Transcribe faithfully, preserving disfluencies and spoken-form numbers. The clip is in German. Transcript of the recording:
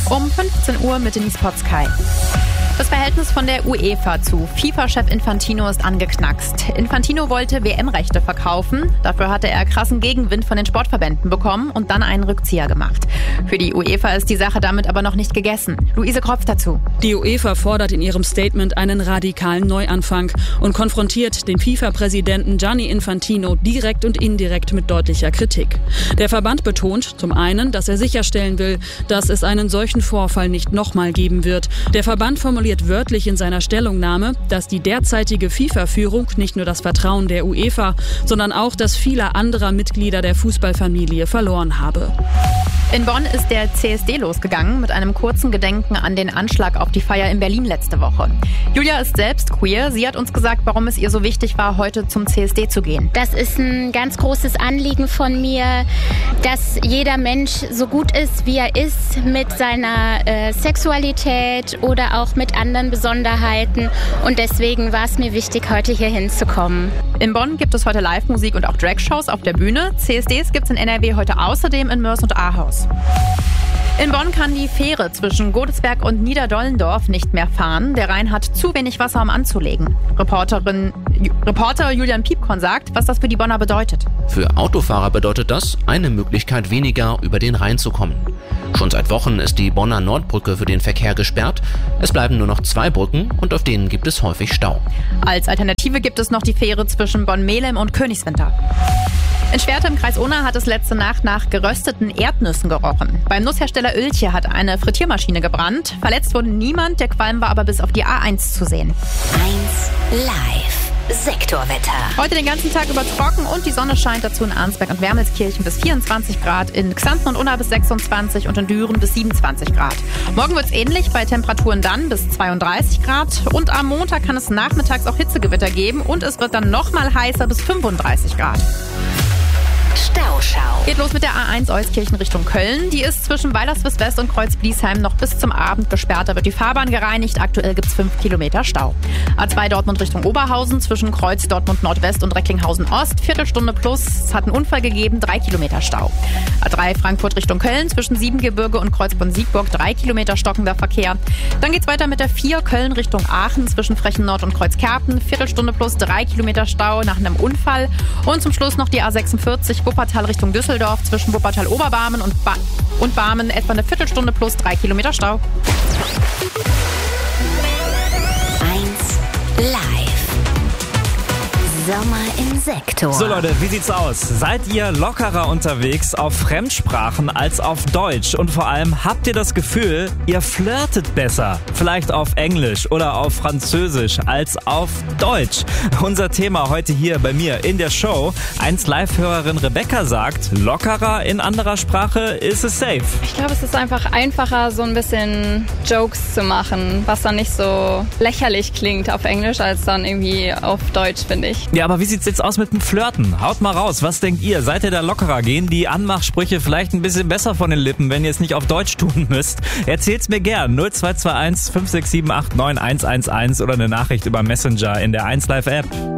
Um fünfzehn Uhr mit Denise Potzkei. Das Verhältnis von der UEFA zu FIFA-Chef Infantino ist angeknackst. Infantino wollte W M-Rechte verkaufen. Dafür hatte er krassen Gegenwind von den Sportverbänden bekommen und dann einen Rückzieher gemacht. Für die UEFA ist die Sache damit aber noch nicht gegessen. Luise Kropf dazu. Die UEFA fordert in ihrem Statement einen radikalen Neuanfang und konfrontiert den FIFA-Präsidenten Gianni Infantino direkt und indirekt mit deutlicher Kritik. Der Verband betont zum einen, dass er sicherstellen will, dass es einen solchen Vorfall nicht nochmal geben wird. Der Verband formuliert wörtlich in seiner Stellungnahme, dass die derzeitige FIFA-Führung nicht nur das Vertrauen der UEFA, sondern auch das vieler anderer Mitglieder der Fußballfamilie verloren habe. In Bonn ist der C S D losgegangen mit einem kurzen Gedenken an den Anschlag auf die Feier in Berlin letzte Woche. Julia ist selbst queer. Sie hat uns gesagt, warum es ihr so wichtig war, heute zum C S D zu gehen. Das ist ein ganz großes Anliegen von mir, dass jeder Mensch so gut ist, wie er ist, mit seiner äh, Sexualität oder auch mit anderen Besonderheiten. Und deswegen war es mir wichtig, heute hier hinzukommen. In Bonn gibt es heute Live-Musik und auch Drag-Shows auf der Bühne. C S Ds gibt es in N R W heute außerdem in Mörs und Ahaus. In Bonn kann die Fähre zwischen Godesberg und Niederdollendorf nicht mehr fahren. Der Rhein hat zu wenig Wasser, um anzulegen. Reporterin, Reporter Julian Piepkorn sagt, was das für die Bonner bedeutet. Für Autofahrer bedeutet das eine Möglichkeit weniger, über den Rhein zu kommen. Schon seit Wochen ist die Bonner Nordbrücke für den Verkehr gesperrt. Es bleiben nur noch zwei Brücken und auf denen gibt es häufig Stau. Als Alternative gibt es noch die Fähre zwischen Bonn-Melem und Königswinter. In Schwerte im Kreis Unna hat es letzte Nacht nach gerösteten Erdnüssen gerochen. Beim Nusshersteller Oeltje hat eine Frittiermaschine gebrannt. Verletzt wurde niemand, der Qualm war aber bis auf die A eins zu sehen. eins live Sektorwetter. Heute den ganzen Tag über trocken und die Sonne scheint dazu in Arnsberg und Wermelskirchen bis vierundzwanzig Grad, in Xanten und Unna bis sechsundzwanzig und in Düren bis siebenundzwanzig Grad. Morgen wird es ähnlich, bei Temperaturen dann bis zweiunddreißig Grad und am Montag kann es nachmittags auch Hitzegewitter geben und es wird dann nochmal heißer bis fünfunddreißig Grad. Stauschau. Geht los mit der A eins Euskirchen Richtung Köln. Die ist zwischen Weilerswist West und Kreuz-Bliesheim noch bis zum Abend gesperrt. Da wird die Fahrbahn gereinigt. Aktuell gibt es fünf Kilometer Stau. A zwei Dortmund Richtung Oberhausen zwischen Kreuz Dortmund Nordwest und Recklinghausen Ost. Viertelstunde plus. Es hat einen Unfall gegeben. Drei Kilometer Stau. A drei Frankfurt Richtung Köln zwischen Siebengebirge und Kreuzborn-Siegburg. Drei Kilometer stockender Verkehr. Dann geht's weiter mit der vier Köln Richtung Aachen zwischen Frechen Nord und Kreuzkerpen. Viertelstunde plus. Drei Kilometer Stau nach einem Unfall. Und zum Schluss noch die A sechsundvierzig Wuppertal Richtung Düsseldorf zwischen Wuppertal-Oberbarmen und, ba- und Barmen etwa eine Viertelstunde plus drei Kilometer Stau. eins live Sommer im Sektor. So Leute, wie sieht's aus? Seid ihr lockerer unterwegs auf Fremdsprachen als auf Deutsch? Und vor allem, habt ihr das Gefühl, ihr flirtet besser? Vielleicht auf Englisch oder auf Französisch als auf Deutsch? Unser Thema heute hier bei mir in der Show. eins Live-Hörerin Rebecca sagt, lockerer in anderer Sprache ist es safe. Ich glaube, es ist einfach einfacher, so ein bisschen Jokes zu machen, was dann nicht so lächerlich klingt auf Englisch als dann irgendwie auf Deutsch, finde ich. Ja, aber wie sieht's jetzt aus mit dem Flirten? Haut mal raus, was denkt ihr? Seid ihr da lockerer? Gehen die Anmachsprüche vielleicht ein bisschen besser von den Lippen, wenn ihr es nicht auf Deutsch tun müsst? Erzählt's mir gern. null zwei zwei eins fünf sechs sieben acht neun eins eins eins oder eine Nachricht über Messenger in der eins Live App.